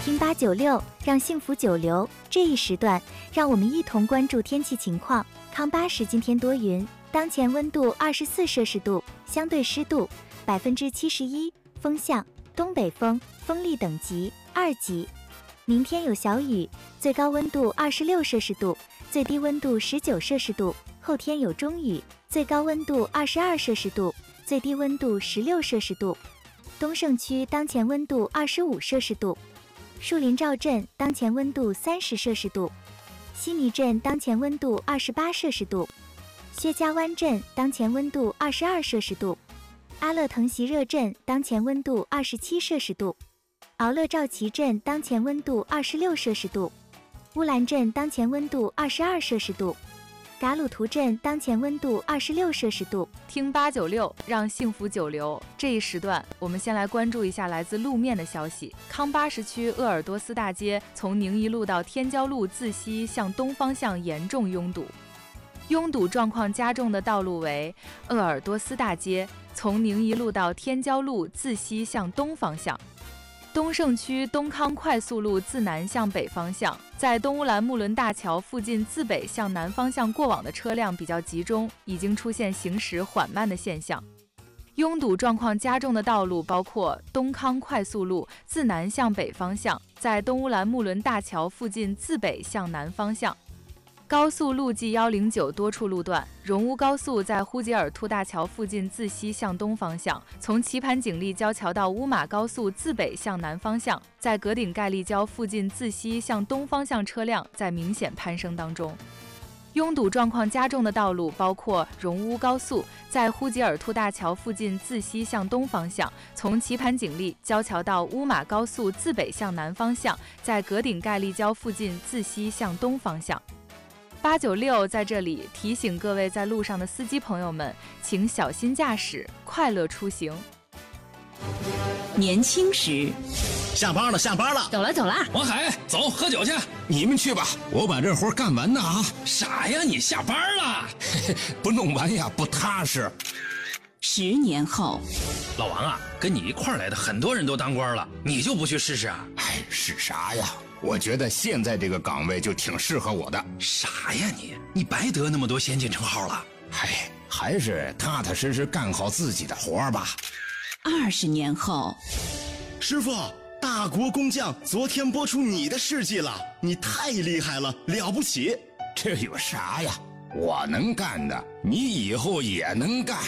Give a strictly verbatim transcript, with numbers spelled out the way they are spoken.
听八九六，让幸福久留。这一时段，让我们一同关注天气情况。康巴市今天多云，当前温度二十四摄氏度，相对湿度百分之七十一，风向东北风，风力等级二级。明天有小雨，最高温度二十六摄氏度，最低温度十九摄氏度。后天有中雨，最高温度二十二摄氏度，最低温度十六摄氏度。东胜区当前温度二十五摄氏度，树林赵镇当前温度三十摄氏度，西尼镇当前温度二十八摄氏度，薛家湾镇当前温度二十二摄氏度，阿勒腾席热镇当前温度二十七摄氏度，敖勒赵旗镇当前温度二十六摄氏度，乌兰镇当前温度二十二摄氏度，嘎鲁图镇当前温度二十六摄氏度。 听八九六，让幸福久留。这一时段，我们先来关注一下来自路面的消息。康巴什区鄂尔多斯大街从宁沂路到天骄路自西向东方向严重拥堵，拥堵状况加重的道路为鄂尔多斯大街从宁沂路到天骄路自西向东方向。东胜区东康快速路自南向北方向，在东乌兰木伦大桥附近自北向南方向过往的车辆比较集中，已经出现行驶缓慢的现象。拥堵状况加重的道路包括东康快速路自南向北方向，在东乌兰木伦大桥附近自北向南方向。高速路 G 一零九多处路段，荣乌高速在呼杰尔兔大桥附近自西向东方向，从棋盘井立交桥到乌马高速自北向南方向，在格顶盖立交附近自西向东方向车辆在明显攀升当中。拥堵状况加重的道路包括荣乌高速在呼杰尔兔大桥附近自西向东方向，从棋盘井立交桥到乌马高速自北向南方向，在格顶盖立交附近自西向东方向。八九六在这里提醒各位在路上的司机朋友们，请小心驾驶，快乐出行。 年轻时， 下班了，下班了， 走了走了。 王海，走，喝酒去。 你们去吧，我把这活干完呢啊！ 傻呀，你下班了， 不弄完呀不踏实。 十年后， 老王啊，跟你一块儿来的很多人都当官了，你就不去试试啊？ 哎，是啥呀？我觉得现在这个岗位就挺适合我的。 啥呀你？你白得那么多先进称号了。 哎，还是踏踏实实干好自己的活儿吧。 二十年后， 师傅，大国工匠昨天播出你的事迹了，你太厉害了，了不起。 这有啥呀？我能干的，你以后也能干。